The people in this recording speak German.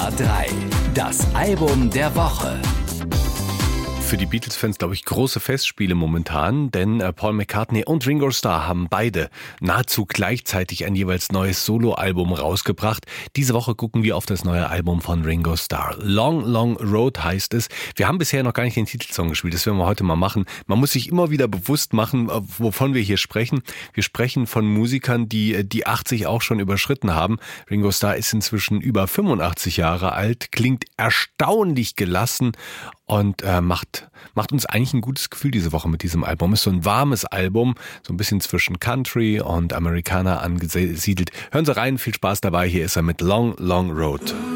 SWR 3, das Album der Woche. Für die Beatles-Fans, glaube ich, große Festspiele momentan, denn Paul McCartney und Ringo Starr haben beide nahezu gleichzeitig ein jeweils neues Soloalbum rausgebracht. Diese Woche gucken wir auf das neue Album von Ringo Starr. Long, Long Road heißt es. Wir haben bisher noch gar nicht den Titelsong gespielt, das werden wir heute mal machen. Man muss sich immer wieder bewusst machen, wovon wir hier sprechen. Wir sprechen von Musikern, die 80 auch schon überschritten haben. Ringo Starr ist inzwischen über 85 Jahre alt, klingt erstaunlich gelassen und macht uns eigentlich ein gutes Gefühl diese Woche mit diesem Album. Ist so ein warmes Album, so ein bisschen zwischen Country und Amerikaner angesiedelt. Hören Sie rein, viel Spaß dabei. Hier ist er mit Long, Long Road.